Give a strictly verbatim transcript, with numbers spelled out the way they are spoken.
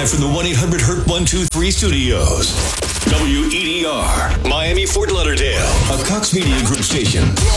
live from the one eight hundred hurt one two three studios. W E D R, Miami, Fort Lauderdale, a Cox Media Group station.